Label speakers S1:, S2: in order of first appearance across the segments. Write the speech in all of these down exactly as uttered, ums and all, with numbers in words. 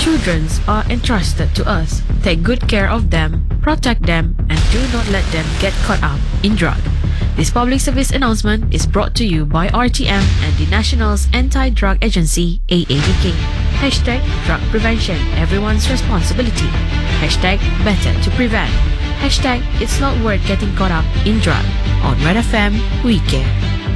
S1: children are entrusted to us. Take good care of them, protect them, and do not let them get caught up in drug. This public service announcement is brought to you by R T M and the National's Anti-Drug Agency, A A D K. Hashtag drug prevention, everyone's responsibility. Hashtag better to prevent. Hashtag it's not worth getting caught up in drug. On Red F M, we care.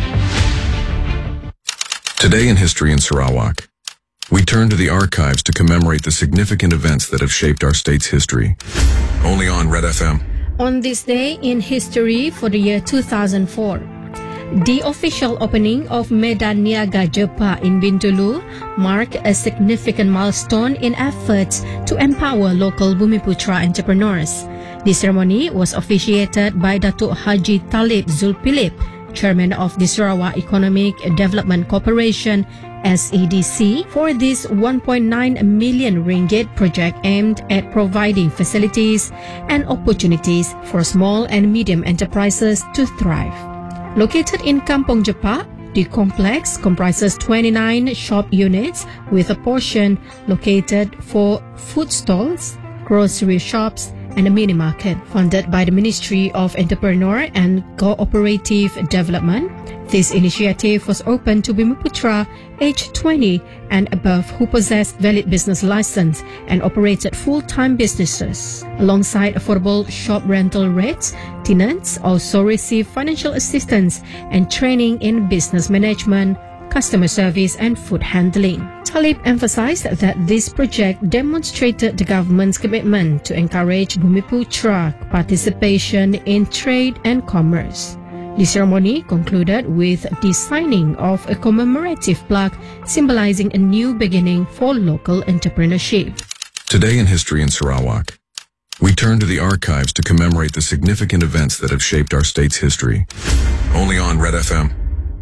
S2: Today in History in Sarawak, we turn to the archives to commemorate the significant events that have shaped our state's history. Only on Red F M.
S3: On this day in history for the year two thousand four, the official opening of Medan Niaga Jepa in Bintulu marked a significant milestone in efforts to empower local Bumiputra entrepreneurs. The ceremony was officiated by Datuk Haji Talib Zulpilip, Chairman of the Sarawak Economic Development Corporation, S E D C, for this one point nine million ringgit project aimed at providing facilities and opportunities for small and medium enterprises to thrive. Located in Kampong Jepa, the complex comprises twenty-nine shop units with a portion located for food stalls, grocery shops, and a mini market. Funded by the Ministry of Entrepreneur and Cooperative Development, this initiative was open to Bumiputra aged twenty and above who possessed valid business license and operated full-time businesses. Alongside affordable shop rental rates, tenants also receive financial assistance and training in business management, customer service, and food handling. Talib emphasized that this project demonstrated the government's commitment to encourage Bumiputra participation in trade and commerce. The ceremony concluded with the signing of a commemorative plaque symbolizing a new beginning for local entrepreneurship.
S2: Today in History in Sarawak, we turn to the archives to commemorate the significant events that have shaped our state's history. Only on Red F M.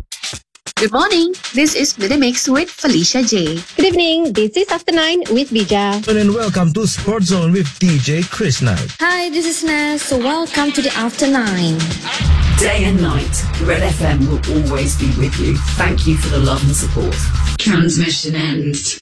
S4: Good morning. This is Midday Mix with Felicia J.
S5: Good evening. This is After Nine with Bija.
S6: And welcome to Sports Zone with D J Chris Knight.
S7: Hi, this is Naz. So welcome to the After Nine.
S8: Day and night, Red F M will always be with you. Thank you for the love and support. Transmission ends.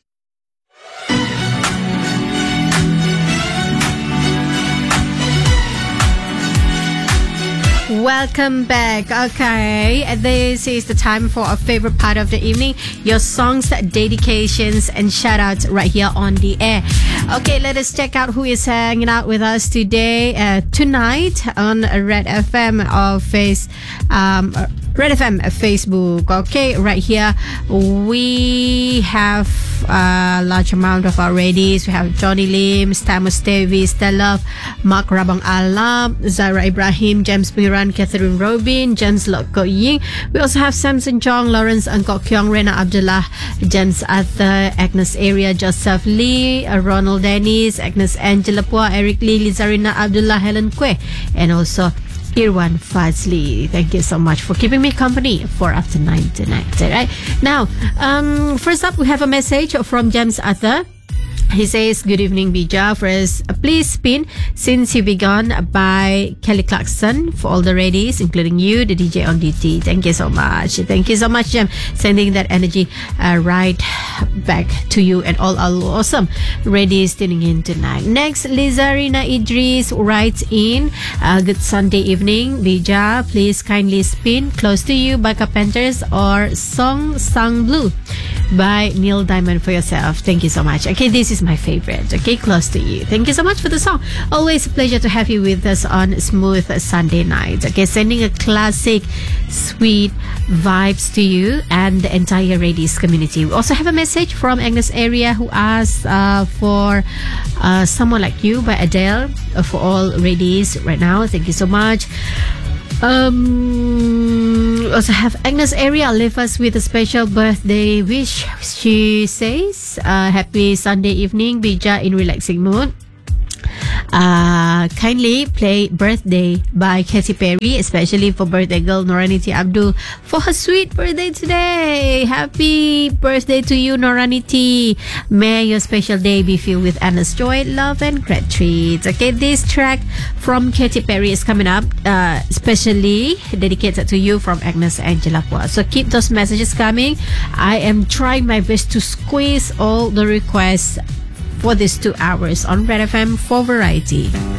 S3: Welcome back. Okay, this is the time for our favorite part of the evening, your songs, dedications, and shout-outs right here on the air. Okay, let us check out who is hanging out with us today, uh, tonight on Red F M of Face, um, Red F M Facebook. Okay, right here we have a large amount of our radies. We have Johnny Lim, Stamos Davis, Stella, Mark Rabang Alam, Zara Ibrahim, James Miran, Catherine Robin, James Lokko Ying. We also have Samson Chong, Lawrence Angkok Kyong, Rena Abdullah, James Arthur, Agnes Area, Joseph Lee, Ronald Dennis, Agnes Angela Pua, Eric Lee, Lizarina Abdullah, Helen Kwe, and also Irwan Fazli. Thank you so much for keeping me company for After Nine tonight. Alright, now, um, first up we have a message from James Arthur. He says, good evening, Bija. First, please spin Since You Begun by Kelly Clarkson for all the ladies, including you, the D J on duty. Thank you so much. Thank you so much, Jem. Sending that energy uh, right back to you and all our awesome ladies tuning in tonight. Next, Lizarina Idris writes in, uh, good Sunday evening, Bija. Please kindly spin Close to You by Carpenters or Song Sung Blue by Neil Diamond for yourself. Thank you so much. Okay, this is my favorite. Okay, Close to You. Thank you so much for the song. Always a pleasure to have you with us on Smooth Sunday night. Okay, sending a classic, sweet vibes to you and the entire Radies community. We also have a message from Agnes Area who asks uh, for uh, Someone Like You by Adele uh, for all Radies right now. Thank you so much. Um, we also have Agnes Area leave us with a special birthday wish. She says, uh, happy Sunday evening, Bija in relaxing mood. Uh, kindly play Birthday by Katy Perry, especially for birthday girl Noraniti Abdul for her sweet birthday today. Happy birthday to you, Noraniti. May your special day be filled with endless joy, love, and great treats. Okay, this track from Katy Perry is coming up, uh, especially dedicated to you from Agnes Angela Pua. So keep those messages coming. I am trying my best to squeeze all the requests for these two hours on Red F M for Variety.